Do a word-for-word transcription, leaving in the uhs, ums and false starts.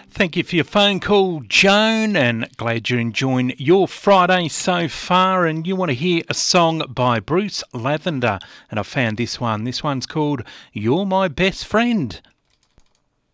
Thank you for your phone call, Joan, and glad you're enjoying your Friday so far. And you want to hear a song by Bruce Lavender, and I found this one. This one's called You're My Best Friend.